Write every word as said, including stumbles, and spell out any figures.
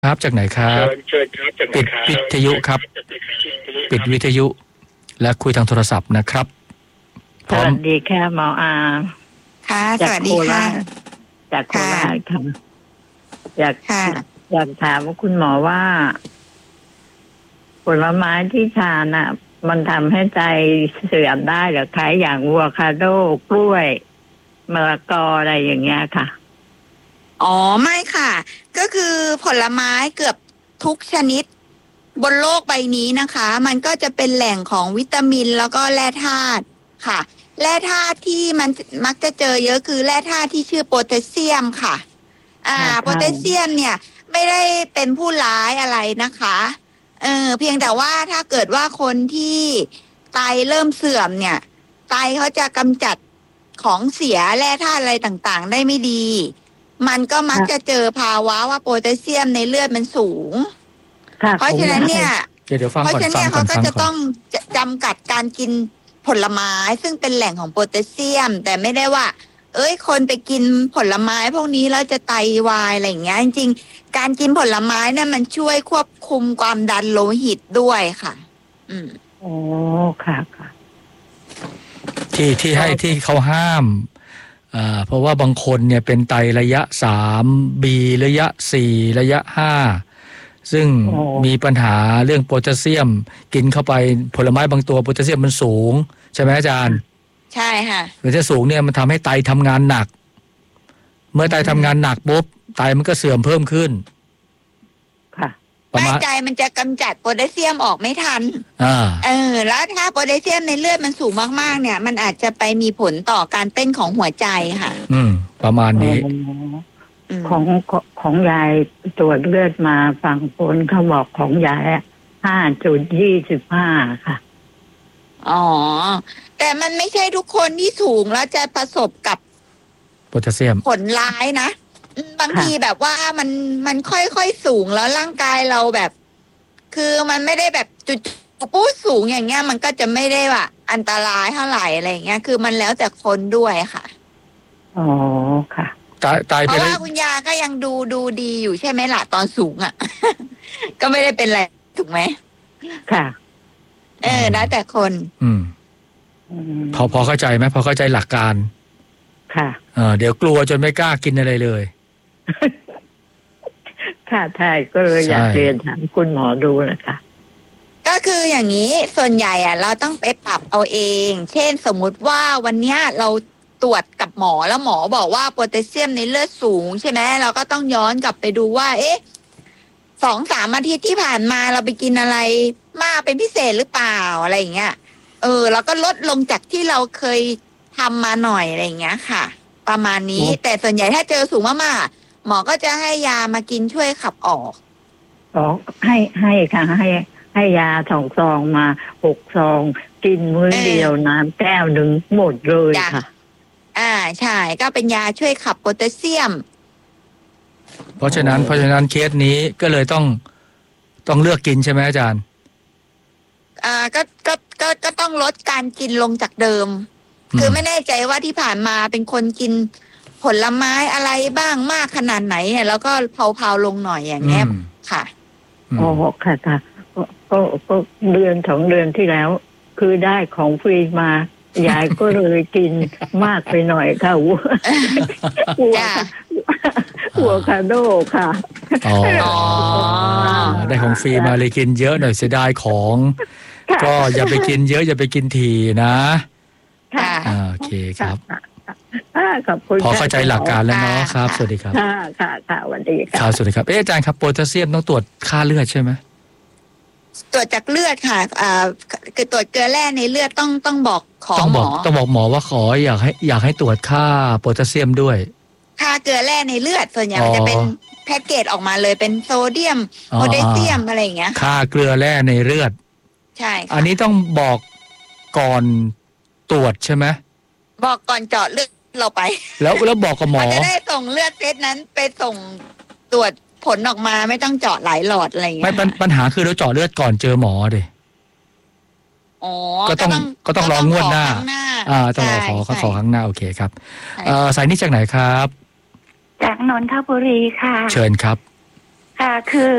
ครับจากไหนครับเชิญเชิญครับจากไหนปิดครับวิทยุครับปิดวิทยุและคุยทางโทรศัพท์นะครับสวัสดีค่ะหมออาค่ะสวัสดีค่ะจากโคราชค่ะอยากอยากถามคุณหมอว่าผลไม้ที่ทานน่ะมันทำให้ใจเสื่อมได้หรือคะอย่างอะโวคาโดกล้วยมะละกออะไรอย่างเงี้ยค่ะอ๋อไม่ค่ะก็คือผลไม้เกือบทุกชนิดบนโลกใบนี้นะคะมันก็จะเป็นแหล่งของวิตามินแล้วก็แร่ธาตุค่ะแร่ธาตุที่มันมักจะเจอเยอะคือแร่ธาตุที่ชื่อโพแทสเซียมค่ะอ่าโพแทสเซียมเนี่ยไม่ได้เป็นผู้ร้ายอะไรนะคะเออเพียงแต่ว่าถ้าเกิดว่าคนที่ไตเริ่มเสื่อมเนี่ยไตเขาจะกำจัดของเสียแร่ธาตุอะไรต่างๆได้ไม่ดีมันก็มักจะเจอภาวะว่าโพแทสเซียมในเลือดมันสูงเพราะฉะนั้นเนี่ยเพราะฉะนั้นเขาก็จะต้องจำกัดการกินผลไม้ซึ่งเป็นแหล่งของโพแทสเซียมแต่ไม่ได้ว่าเอ้ยคนไปกินผลไม้พวกนี้แล้วจะไตวายอะไรอย่างเงี้ยจริงๆการกินผลไม้เนี่ยมันช่วยควบคุมความดันโลหิตด้วยค่ะอืมโอ้ค่ะค่ะที่ที่ให้ที่เขาห้ามอ่าเพราะว่าบางคนเนี่ยเป็นไตระยะสามบีระยะสี่ระยะห้าซึ่งมีปัญหาเรื่องโพแทสเซียมกินเข้าไปผลไม้บางตัวโพแทสเซียมมันสูงใช่ไหมอาจารย์ใช่ค่ะโพแทสเซียมสูงเนี่ยมันทำให้ไตทำงานหนักเมื่อไตทำงานหนักปุ๊บไตมันก็เสื่อมเพิ่มขึ้นค่ะไม่ใจมันจะกำจัดโพแทสเซียมออกไม่ทันอ่าเออแล้วถ้าโพแทสเซียมในเลือดมันสูงมากๆเนี่ยมันอาจจะไปมีผลต่อการเต้นของหัวใจค่ะอืมประมาณนี้ของของยายตรวจเลือดมาฝั่งผลเขาบอกของยายห้าจุดยี่สิบห้าค่ะอ๋อแต่มันไม่ใช่ทุกคนที่สูงแล้วจะประสบกับโพแทสเซียมผลร้ายนะบางทีแบบว่ามันมันค่อยๆสูงแล้วร่างกายเราแบบ คือมันไม่ได้แบบจุดปุ๊บสูงอย่างเงี้ยมันก็จะไม่ได้ว่าอันตรายเท่าไหร่อะไรเงี้ยคือมันแล้วแต่คนด้วยค่ะอ๋อค่ะตายตายไปเพราะว่าคุณยาก็ยังดูดูดีอยู่ใช่ไหมล่ะตอนสูงอ่ะ ก็ไม่ได้เป็นไรถูกไหมค่ะเออแล้วแต่คนอืมพอพอเข้าใจไหมพอเข้าใจหลักการค่ะเออเดี๋ยวกลัวจนไม่กล้ากินอะไรเลยค่ะใช่ก็เลยอยากเรียนถามคุณหมอดูนะคะก็คืออย่างนี้ส่วนใหญ่อ่ะเราต้องไปปรับเอาเองเช่นสมมุติว่าวันเนี้ยเราตรวจกับหมอแล้วหมอบอกว่าโพแทสเซียมในเลือดสูงใช่ไหมเราก็ต้องย้อนกลับไปดูว่าเอ๊ะสองสามอาทิตย์ที่ผ่านมาเราไปกินอะไรมากเป็นพิเศษหรือเปล่าอะไรอย่างเงี้ยเออแล้วก็ลดลงจากที่เราเคยทำมาหน่อยอะไรอย่างเงี้ยค่ะประมาณนี้แต่ส่วนใหญ่ถ้าเจอสูงมากๆหมอก็จะให้ยามากินช่วยขับออกอ๋อให้ให้ค่ะให้ให้ยาสองซองมาหกซองกินมื้อเดียวน้ำแก้วหนึ่งหมดเลยค่ะอ่าใช่ก็เป็นยาช่วยขับโพแทสเซียมเพราะฉะนั้นเพราะฉะนั้นเคสนี้ก็เลยต้องต้องเลือกกินใช่ไหมอาจารย์อ่าก็ก็ก็ก็ต้องลดการกินลงจากเดิมคือไม่แน่ใจว่าที่ผ่านมาเป็นคนกินผลไม้อะไรบ้างมากขนาดไหนเนี่ยแล้วก็เผาๆลงหน่อยอย่างเงี้ยค่ะอ๋อค่ะค่ะก็ก็เดือนสองเดือนที่แล้วคือได้ของฟรีมายายก็เลยกินมากไปหน่อยค่ะวัววัววัวคาโดค่ะอ๋อได้ของฟรีมาเลยกินเยอะหน่อยเสียดายของก็อย่าไปกินเยอะอย่าไปกินทีนะค่ะโอเคครับขอบคุณพอเข้าใจหลักการแล้วเนาะครับสวัสดีครับค่ะค่ะค่ะสวัสดีค่ะสวัสดีครับเอ๊ะอาจารย์ครับโพแทสเซียมต้องตรวจค่าเลือดใช่ไหมตรวจจากเลือดค่ะอ่าคือตรวจเกลือแร่ในเลือดต้องต้องบอกขอหมอต้องบอกหมอว่าขออยากให้อยากให้ตรวจค่าโพแทสเซียมด้วยค่าเกลือแร่ในเลือดส่วนใหญ่มันจะเป็นแพ็กเกจออกมาเลยเป็นโซเดียมโพแทสเซียมอะไรอย่างเงี้ยค่าเกลือแร่ในเลือดใช่อันนี้ต้องบอกก่อนตรวจใช่ไหมบอกก่อนเจาะเลือดเราไปแล้วแล้วบอกกับหมอจะได้ส่งเลือดเซตนั้นไปส่งตรวจผลออกมาไม่ต้องเจาะหลายหลอดอะไรอย่างเงี้ยไม่ปัญหาคือเราเจาะเลือดก่อนเจอหมอดิอ๋อก็ต้องก็ต้องรองวดหน้าอ่าต้องรอขอขอครั้งหน้าโอเคครับเอ่อสายนี้จากไหนครับจากนนทบุรีค่ะเชิญครับค่ะคือ